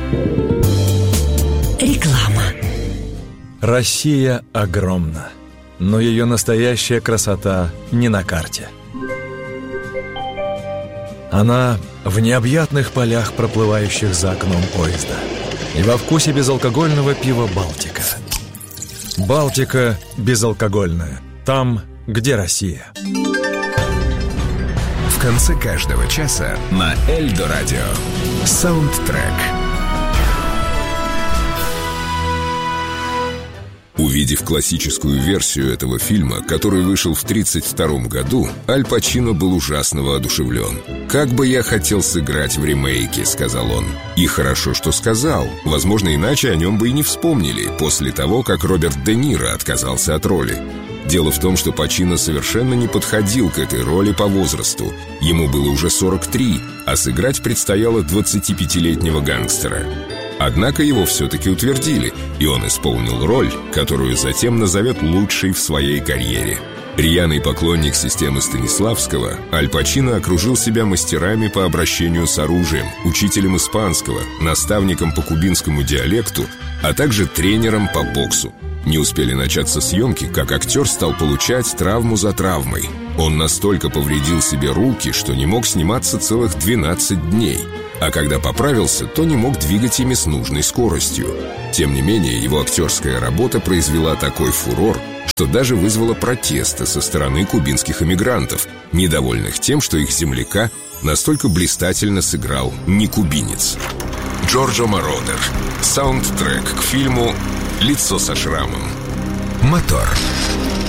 Реклама. Россия огромна, но ее настоящая красота не на карте. Она в необъятных полях, проплывающих за окном поезда, и во вкусе безалкогольного пива «Балтика». «Балтика» безалкогольная. Там, где Россия. В конце каждого часа на Эльдо Радио саундтрек. Увидев классическую версию этого фильма, который вышел в 1932 году, Аль Пачино был ужасно воодушевлен. «Как бы я хотел сыграть в ремейке», — сказал он. И хорошо, что сказал. Возможно, иначе о нем бы и не вспомнили, после того, как Роберт Де Ниро отказался от роли. Дело в том, что Пачино совершенно не подходил к этой роли по возрасту. Ему было уже 43, а сыграть предстояло 25-летнего гангстера. Однако его все-таки утвердили, и он исполнил роль, которую затем назовет лучшей в своей карьере. Рьяный поклонник системы Станиславского, Аль Пачино окружил себя мастерами по обращению с оружием, учителем испанского, наставником по кубинскому диалекту, а также тренером по боксу. Не успели начаться съемки, как актер стал получать травму за травмой. Он настолько повредил себе руки, что не мог сниматься целых 12 дней. А когда поправился, то не мог двигать ими с нужной скоростью. Тем не менее, его актерская работа произвела такой фурор, что даже вызвала протесты со стороны кубинских эмигрантов, недовольных тем, что их земляка настолько блистательно сыграл не кубинец. Джорджо Мородер. Саундтрек к фильму «Лицо со шрамом». Мотор.